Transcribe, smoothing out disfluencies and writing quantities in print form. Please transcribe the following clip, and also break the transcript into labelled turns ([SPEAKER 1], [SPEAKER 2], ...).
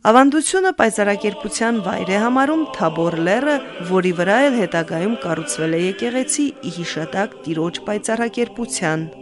[SPEAKER 1] Ավանդությունը պայծառակերպության վայր է համարում Թաբոր լեռը, որի վրա էլ հետագայում կառուցվել է եկեղեցի ի հիշատակ տիրոջ պայծառակերպության։